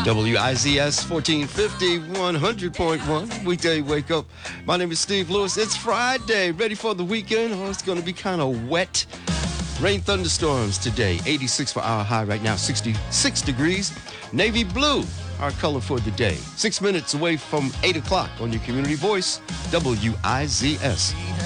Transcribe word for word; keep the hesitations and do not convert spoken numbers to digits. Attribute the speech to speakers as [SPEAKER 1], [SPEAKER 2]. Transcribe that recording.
[SPEAKER 1] W I Z S fourteen fifty, one hundred point one. Weekday wake up. My name is Steve Lewis. It's Friday. Ready for the weekend? Oh, it's going to be kind of wet. Rain thunderstorms today. eighty-six for our high right now. sixty-six degrees. Navy blue, our color for the day. Six minutes away from eight o'clock on your community voice, W I Z S.